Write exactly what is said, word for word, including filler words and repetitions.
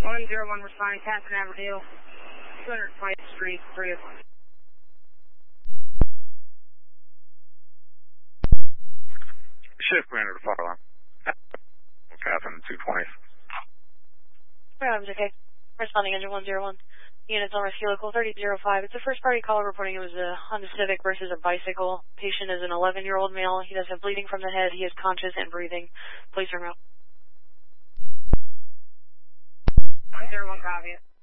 one zero one responding, Pastor Aberdale, two hundred twentieth Street, three o'clock. Shift commander to fire alarm. Catherine, two twenty. I'm okay. Responding engine one zero one. Units on rescue local thirty oh five. It's a first party call reporting it was a Honda Civic versus a bicycle. Patient is an eleven year old male. He does have bleeding from the head. He is conscious and breathing. Please turn around. one zero one, copy it.